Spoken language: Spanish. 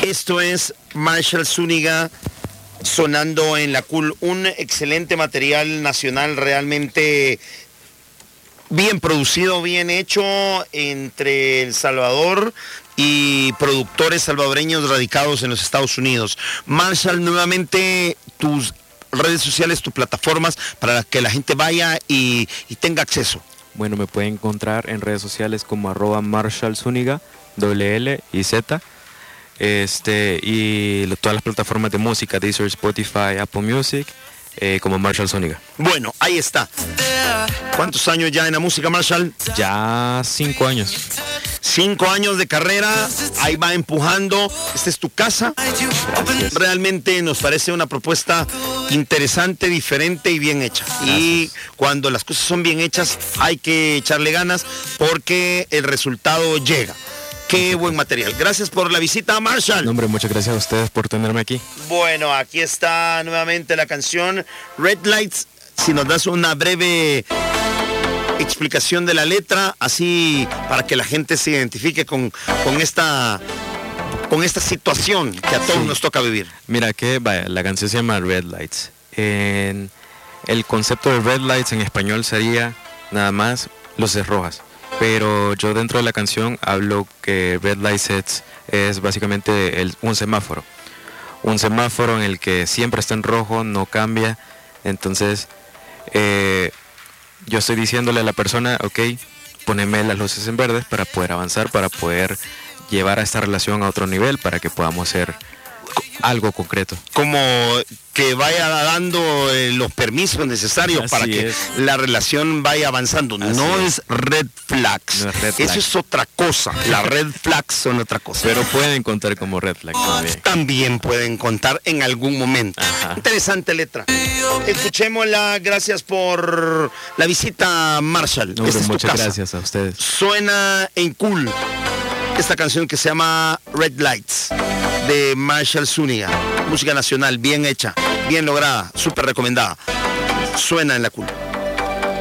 Esto es Marshall Zúñiga sonando en la Cool, un excelente material nacional realmente bien producido, bien hecho entre El Salvador y productores salvadoreños radicados en los Estados Unidos. Marshall, nuevamente tus redes sociales, tus plataformas para que la gente vaya y tenga acceso. Bueno, me pueden encontrar en redes sociales como @MarshallZúñiga, L y Z. Y todas las plataformas de música, Deezer, Spotify, Apple Music, como Marshall Zúñiga. Bueno, ahí está. ¿Cuántos años ya en la música, Marshall? Ya 5 años. 5 años de carrera, ahí va empujando. Esta es tu casa. Gracias. Realmente nos parece una propuesta interesante, diferente y bien hecha. Gracias. Y cuando las cosas son bien hechas hay que echarle ganas porque el resultado llega. Qué buen material. Gracias por la visita, Marshall. No, hombre, muchas gracias a ustedes por tenerme aquí. Bueno, aquí está nuevamente la canción Red Lights. Si nos das una breve explicación de la letra, así para que la gente se identifique con esta situación que a todos nos toca vivir. Mira que vaya, la canción se llama Red Lights. El concepto de Red Lights en español sería nada más luces rojas. Pero yo dentro de la canción hablo que Red Lights es básicamente un semáforo. Un semáforo en el que siempre está en rojo, no cambia. Entonces, yo estoy diciéndole a la persona, ok, poneme las luces en verdes para poder avanzar, para poder llevar a esta relación a otro nivel, para que podamos hacer algo concreto. Como que vaya dando los permisos necesarios Así para que la relación vaya avanzando. No es red flags. No es red Eso flag. es otra cosa. Las red flags son otra cosa. Pero pueden contar como red flag también. También pueden contar en algún momento. Ajá. Interesante letra. Escuchémosla. Gracias por la visita, Marshall. No, Esta es tu muchas casa. gracias a ustedes. Suena en Cool esta canción que se llama Red Lights de Marshall Zúñiga. Música nacional, bien hecha, bien lograda, súper recomendada. Suena en la Cool.